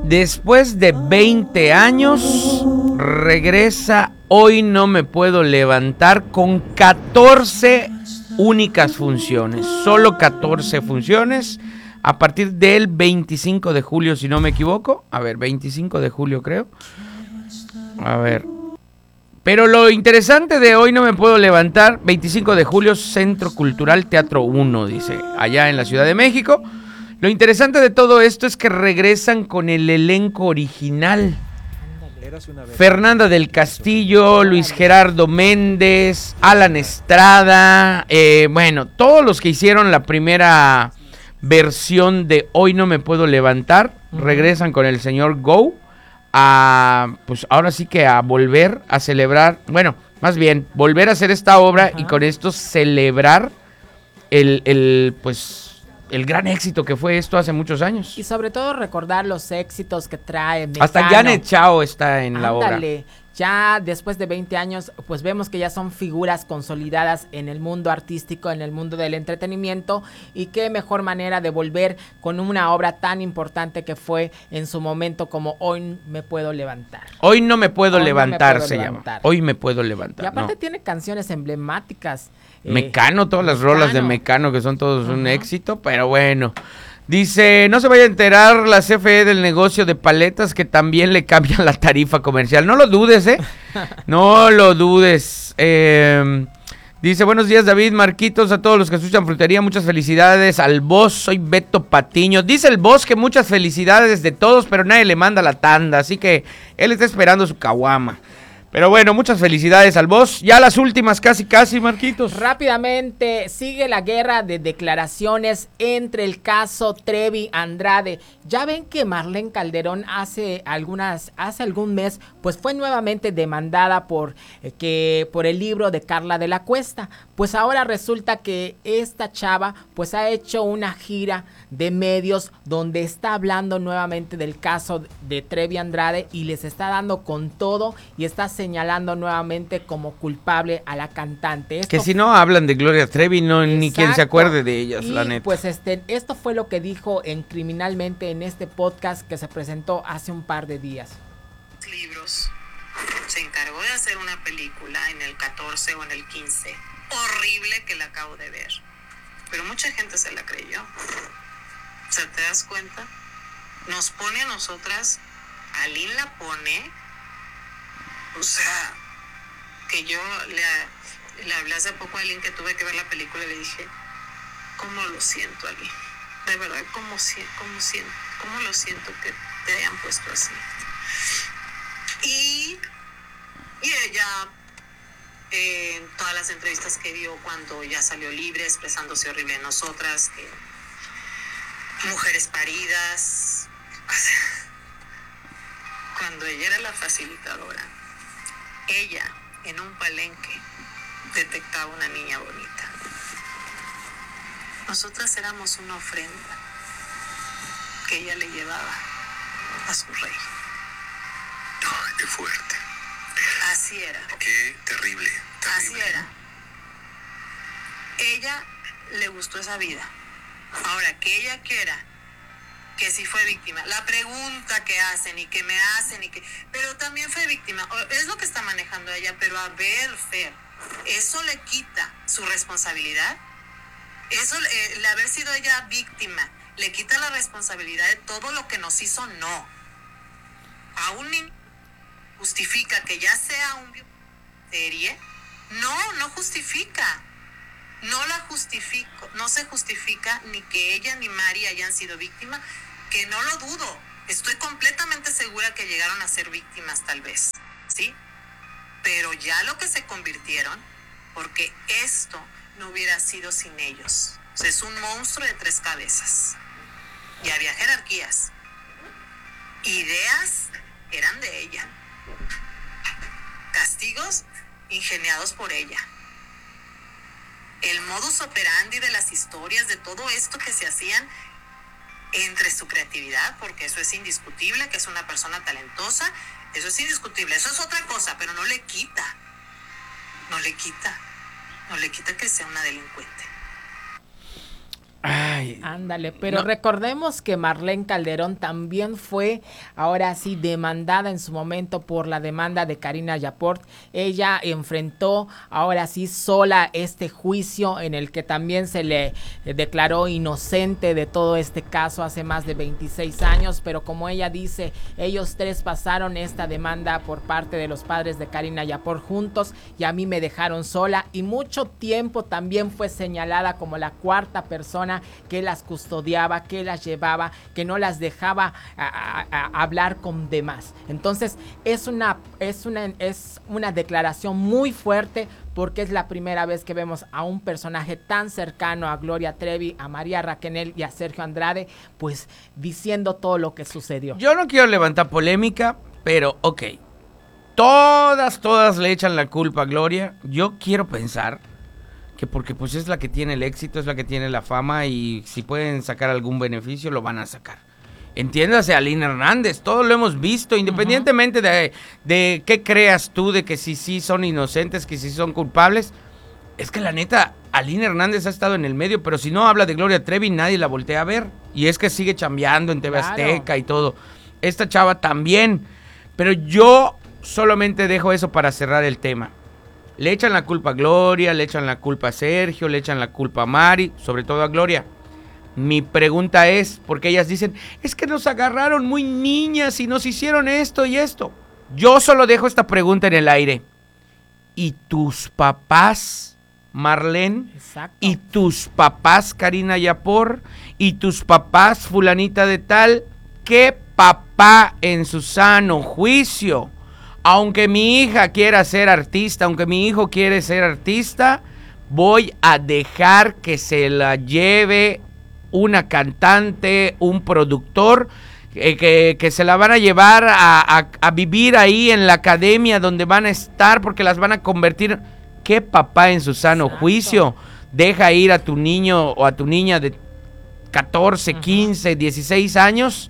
Después de 20 años, regresa Hoy No Me Puedo Levantar con 14 únicas funciones. Solo 14 funciones a partir del 25 de julio, si no me equivoco. A ver, 25 de julio creo. A ver. Pero lo interesante de Hoy No Me Puedo Levantar, 25 de julio, Centro Cultural Teatro 1, dice, allá en la Ciudad de México. Lo interesante de todo esto es que regresan con el elenco original. Fernanda del Castillo, Luis Gerardo Méndez, Alan Estrada, bueno, todos los que hicieron la primera versión de Hoy No Me Puedo Levantar, regresan con el señor Go pues ahora sí que a volver a celebrar, bueno, más bien, volver a hacer esta obra y con esto celebrar pues el gran éxito que fue esto hace muchos años. Y sobre todo recordar los éxitos que trae Mecano. Hasta Janet Chao está en la obra. Ya después de 20 años, pues vemos que ya son figuras consolidadas en el mundo artístico, en el mundo del entretenimiento, y qué mejor manera de volver con una obra tan importante que fue en su momento como Hoy Me Puedo Levantar. Hoy No Me Puedo Levantar se llama. Hoy Me Puedo Levantar. Y aparte tiene canciones emblemáticas. Mecano, todas las rolas de Mecano que son todos un éxito, pero bueno. Dice, no se vaya a enterar la CFE del negocio de paletas que también le cambian la tarifa comercial. No lo dudes, No lo dudes. Dice, buenos días David, Marquitos, a todos los que escuchan Frutería, muchas felicidades al boss, soy Beto Patiño. Dice el boss que muchas felicidades de todos, pero nadie le manda la tanda, así que él está esperando su caguama. Pero bueno, muchas felicidades al boss. Ya las últimas casi, Marquitos. Rápidamente, sigue la guerra de declaraciones entre el caso Trevi Andrade. Ya ven que Marlene Calderón hace algún mes, pues fue nuevamente demandada por el libro de Carla de la Cuesta. Pues ahora resulta que esta chava, pues ha hecho una gira de medios donde está hablando nuevamente del caso de Trevi Andrade y les está dando con todo y está señalando nuevamente como culpable a la cantante. Que si no hablan de Gloria Trevi, ni quien se acuerde de ellas, la neta. Pues esto fue lo que dijo en Criminalmente en este podcast que se presentó hace un par de días. Libros. Se encargó de hacer una película en el 14 o en el 15. Horrible que la acabo de ver. Pero mucha gente se la creyó. O sea, ¿te das cuenta? Nos pone a nosotras, Aline la pone, o sea, que yo le hablé hace poco a Aline que tuve que ver la película y le dije, ¿cómo lo siento, Aline? De verdad, ¿cómo lo siento que te hayan puesto así? Y ella, en todas las entrevistas que dio cuando ya salió libre, expresándose horrible de nosotras, mujeres paridas, o sea, cuando ella era la facilitadora, ella en un palenque detectaba una niña bonita. Nosotras éramos una ofrenda que ella le llevaba a su rey. Ay, qué fuerte. Así era. Qué terrible. Así era. Ella le gustó esa vida. Ahora, que ella quiera que sí fue víctima. La pregunta que hacen y que me hacen pero también fue víctima. Es lo que está manejando ella, pero a ver, Fer, ¿eso le quita su responsabilidad? Eso, el haber sido ella víctima, ¿le quita la responsabilidad de todo lo que nos hizo? No. ¿Aún justifica que ya sea un serie? No justifica. No se justifica ni que ella ni Mari hayan sido víctimas, que no lo dudo. Estoy completamente segura que llegaron a ser víctimas tal vez, ¿sí? Pero ya lo que se convirtieron, porque esto no hubiera sido sin ellos. O sea, es un monstruo de 3 cabezas. Y había jerarquías. Ideas eran de ella. Castigos ingeniados por ella. El modus operandi de las historias, de todo esto que se hacían entre su creatividad, porque eso es indiscutible, que es una persona talentosa, eso es indiscutible, eso es otra cosa, pero no le quita que sea una delincuente. Ay, Ay, Ándale, pero no. recordemos que Marlene Calderón también fue, ahora sí, demandada en su momento por la demanda de Karina Yaport. Ella enfrentó, ahora sí, sola este juicio en el que también se le declaró inocente de todo este caso hace más de 26 años, pero como ella dice, ellos tres pasaron esta demanda por parte de los padres de Karina Yaport juntos y a mí me dejaron sola, y mucho tiempo también fue señalada como la cuarta persona que las custodiaba, que las llevaba, que no las dejaba a hablar con demás. Entonces es una declaración muy fuerte, porque es la primera vez que vemos a un personaje tan cercano a Gloria Trevi, a María Raquenel y a Sergio Andrade, pues diciendo todo lo que sucedió. Yo no quiero levantar polémica, pero ok. Todas le echan la culpa a Gloria. Yo quiero pensar que porque pues es la que tiene el éxito, es la que tiene la fama, y si pueden sacar algún beneficio, lo van a sacar. Entiéndase, Aline Hernández, todo lo hemos visto, independientemente de qué creas tú, de que si sí son inocentes, que si son culpables. Es que la neta, Aline Hernández ha estado en el medio, pero si no habla de Gloria Trevi, nadie la voltea a ver. Y es que sigue chambeando en TV Azteca y todo. Esta chava también. Pero yo solamente dejo eso para cerrar el tema. Le echan la culpa a Gloria, le echan la culpa a Sergio, le echan la culpa a Mari, sobre todo a Gloria. Mi pregunta es, porque ellas dicen, es que nos agarraron muy niñas y nos hicieron esto y esto. Yo solo dejo esta pregunta en el aire. ¿Y tus papás, Marlene? Exacto. ¿Y tus papás, Karina Yaport? ¿Y tus papás, fulanita de tal? ¿Qué papá en su sano juicio? Aunque mi hija quiera ser artista, aunque mi hijo quiere ser artista, voy a dejar que se la lleve una cantante, un productor, que se la van a llevar a vivir ahí en la academia donde van a estar, porque las van a convertir. ¿Qué papá en su sano juicio deja ir a tu niño o a tu niña de 14, 15, 16 años?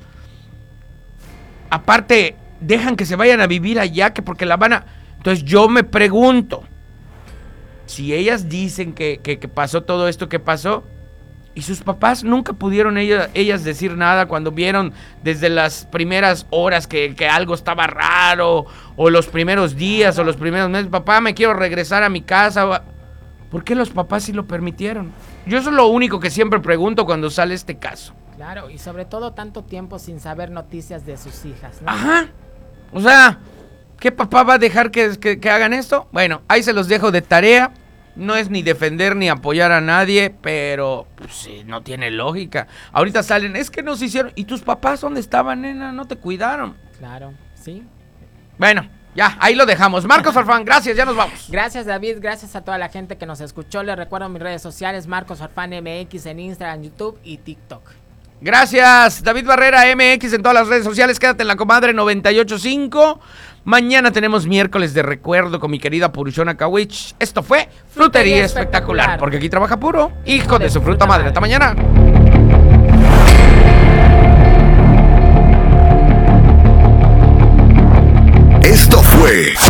Aparte, dejan que se vayan a vivir allá, que porque la van a... Entonces yo me pregunto, si ellas dicen que pasó todo esto que pasó, y sus papás nunca pudieron ellas decir nada cuando vieron desde las primeras horas que algo estaba raro, o los primeros días, o los primeros meses, papá, me quiero regresar a mi casa. ¿Por qué los papás sí lo permitieron? Yo eso es lo único que siempre pregunto cuando sale este caso. Claro, y sobre todo tanto tiempo sin saber noticias de sus hijas, ¿no? Ajá. O sea, ¿qué papá va a dejar que hagan esto? Bueno, ahí se los dejo de tarea. No es ni defender ni apoyar a nadie, pero pues, sí, no tiene lógica. Ahorita salen, es que nos hicieron... ¿Y tus papás dónde estaban, nena? No te cuidaron. Claro, sí. Bueno, ya, ahí lo dejamos. Marcos Farfán, gracias, ya nos vamos. Gracias, David, gracias a toda la gente que nos escuchó. Les recuerdo mis redes sociales, Marcos Farfán MX en Instagram, YouTube y TikTok. Gracias, David Barrera MX en todas las redes sociales. Quédate en La Comadre 98.5. Mañana tenemos miércoles de recuerdo con mi querida Purushona Kawich. Esto fue Frutería Espectacular, porque aquí trabaja puro hijo de su fruta madre. Hasta mañana. Esto fue